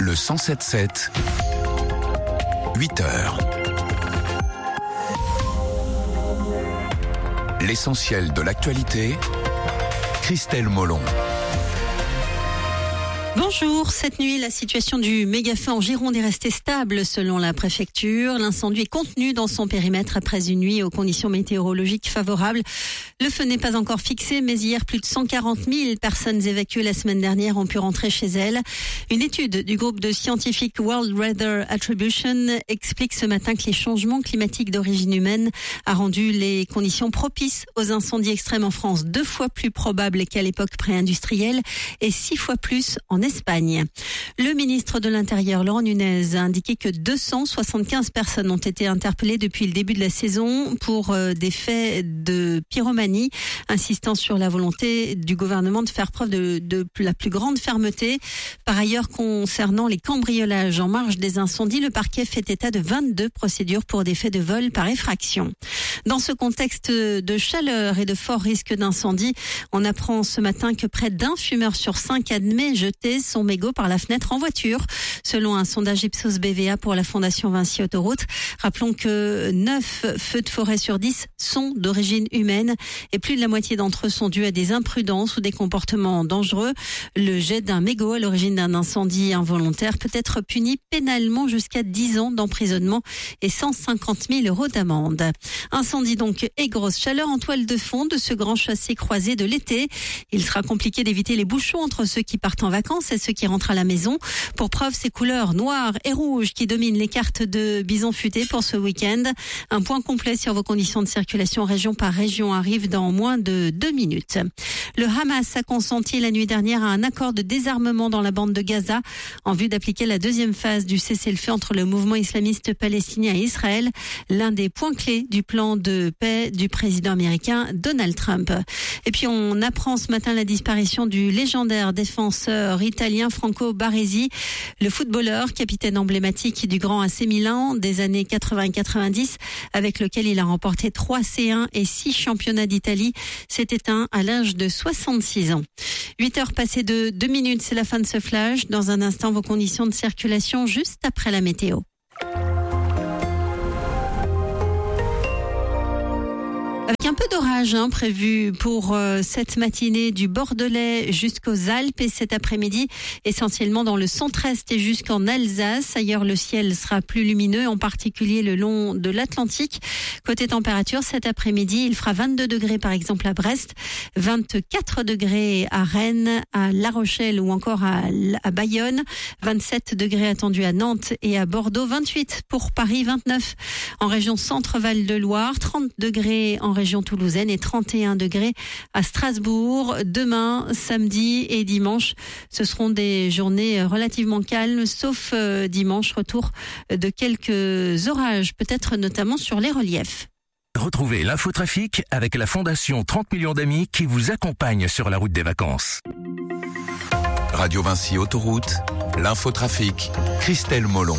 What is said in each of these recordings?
Le 107.7, 8h. L'essentiel de l'actualité, Christelle Molon. Bonjour. Cette nuit, la situation du méga-feu en Gironde est restée stable selon la préfecture. L'incendie est contenu dans son périmètre après une nuit aux conditions météorologiques favorables. Le feu n'est pas encore fixé, mais hier, plus de 140 000 personnes évacuées la semaine dernière ont pu rentrer chez elles. Une étude du groupe de scientifiques World Weather Attribution explique ce matin que les changements climatiques d'origine humaine a rendu les conditions propices aux incendies extrêmes en France 2 fois plus probables qu'à l'époque pré-industrielle et 6 fois plus en Espagne. Le ministre de l'Intérieur, Laurent Nunez, a indiqué que 275 personnes ont été interpellées depuis le début de la saison pour des faits de pyromanie, insistant sur la volonté du gouvernement de faire preuve de la plus grande fermeté. Par ailleurs, concernant les cambriolages en marge des incendies, le parquet fait état de 22 procédures pour des faits de vol par effraction. Dans ce contexte de chaleur et de fort risque d'incendie, on apprend ce matin que près d'un fumeur sur 5 admet jeter son mégot par la fenêtre en voiture, selon un sondage Ipsos BVA pour la Fondation Vinci Autoroute. Rappelons que 9 feux de forêt sur 10 sont d'origine humaine et plus de la moitié d'entre eux sont dus à des imprudences ou des comportements dangereux. Le jet d'un mégot à l'origine d'un incendie involontaire peut être puni pénalement jusqu'à 10 ans d'emprisonnement et 150 000 € d'amende. Incendie donc et grosse chaleur en toile de fond de ce grand chassé croisé de l'été. Il sera compliqué d'éviter les bouchons entre ceux qui partent en vacances et ceux qui rentrent à la maison. Pour preuve, ces couleurs noires et rouges qui dominent les cartes de Bison Futé pour ce week-end. Un point complet sur vos conditions de circulation région par région arrive dans moins de 2 minutes. Le Hamas a consenti la nuit dernière à un accord de désarmement dans la bande de Gaza en vue d'appliquer la deuxième phase du cessez-le-feu entre le mouvement islamiste palestinien et Israël, l'un des points clés du plan de paix du président américain Donald Trump. Et puis on apprend ce matin la disparition du légendaire défenseur italien Franco Baresi, le footballeur, capitaine emblématique du grand AC Milan des années 80 et 90, avec lequel il a remporté 3 C1 et 6 championnats d'Italie, s'est éteint à l'âge de 66 ans. 8 heures passées de 2 minutes, c'est la fin de ce flash. Dans un instant, vos conditions de circulation juste après la météo. Avec un peu d'orage prévu pour cette matinée du Bordelais jusqu'aux Alpes et cet après-midi essentiellement dans le centre-est et jusqu'en Alsace. Ailleurs, le ciel sera plus lumineux, en particulier le long de l'Atlantique. Côté température, cet après-midi, il fera 22 degrés par exemple à Brest, 24 degrés à Rennes, à La Rochelle ou encore à Bayonne, 27 degrés attendus à Nantes et à Bordeaux, 28 pour Paris, 29 en région Centre-Val de Loire, 30 degrés en région toulousaine et 31 degrés à Strasbourg. Demain, samedi et dimanche, ce seront des journées relativement calmes, sauf dimanche, retour de quelques orages, peut-être notamment sur les reliefs. Retrouvez l'infotrafic avec la Fondation 30 millions d'amis qui vous accompagne sur la route des vacances. Radio Vinci Autoroute, l'infotrafic, Christelle Molon.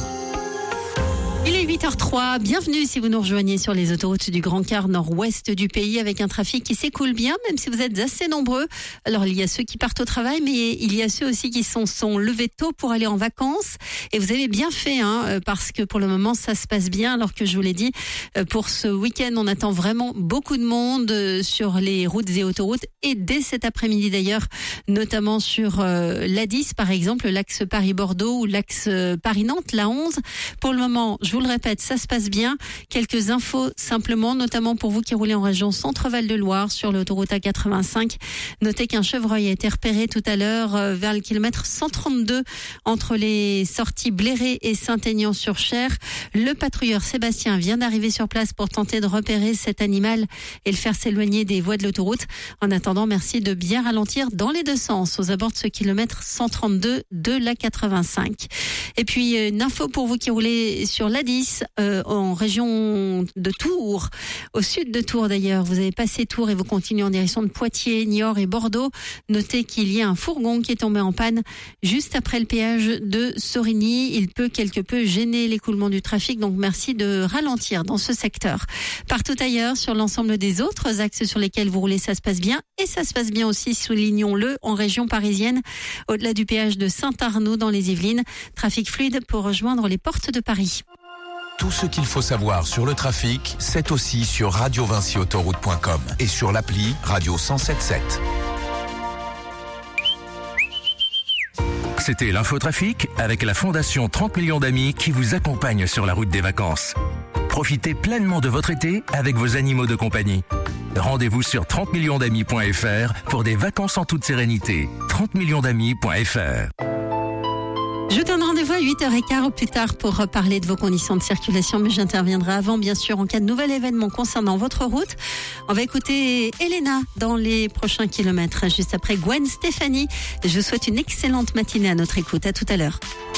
Il est 8h03, bienvenue si vous nous rejoignez sur les autoroutes du Grand Quart nord-ouest du pays avec un trafic qui s'écoule bien, même si vous êtes assez nombreux. Alors il y a ceux qui partent au travail, mais il y a ceux aussi qui sont levés tôt pour aller en vacances. Et vous avez bien fait, parce que pour le moment ça se passe bien, alors que je vous l'ai dit, pour ce week-end on attend vraiment beaucoup de monde sur les routes et autoroutes, et dès cet après-midi d'ailleurs, notamment sur l'A10 par exemple, l'axe Paris-Bordeaux ou l'axe Paris-Nantes, la 11. Pour le moment, je vous le répète, ça se passe bien. Quelques infos simplement, notamment pour vous qui roulez en région Centre-Val de Loire sur l'autoroute A85. Notez qu'un chevreuil a été repéré tout à l'heure vers le kilomètre 132 entre les sorties Bléré et Saint-Aignan-sur-Cher. Le patrouilleur Sébastien vient d'arriver sur place pour tenter de repérer cet animal et le faire s'éloigner des voies de l'autoroute. En attendant, merci de bien ralentir dans les deux sens aux abords de ce kilomètre 132 de la 85. Et puis une info pour vous qui roulez sur la l'A10 en région de Tours, au sud de Tours d'ailleurs. Vous avez passé Tours et vous continuez en direction de Poitiers, Niort et Bordeaux. Notez qu'il y a un fourgon qui est tombé en panne juste après le péage de Sorigny. Il peut quelque peu gêner l'écoulement du trafic, donc merci de ralentir dans ce secteur. Partout ailleurs, sur l'ensemble des autres axes sur lesquels vous roulez, ça se passe bien. Et ça se passe bien aussi, soulignons-le, en région parisienne, au-delà du péage de Saint-Arnaud dans les Yvelines. Trafic fluide pour rejoindre les portes de Paris. Tout ce qu'il faut savoir sur le trafic, c'est aussi sur radiovinciautoroute.com et sur l'appli Radio 107.7. C'était l'infotrafic avec la Fondation 30 millions d'amis qui vous accompagne sur la route des vacances. Profitez pleinement de votre été avec vos animaux de compagnie. Rendez-vous sur 30millionsdamis.fr pour des vacances en toute sérénité. 30millionsdamis.fr. Je donne rendez-vous à 8h15 ou plus tard pour parler de vos conditions de circulation, mais j'interviendrai avant, bien sûr, en cas de nouvel événement concernant votre route. On va écouter Elena dans les prochains kilomètres, juste après Gwen Stefani. Je vous souhaite une excellente matinée à notre écoute. À tout à l'heure.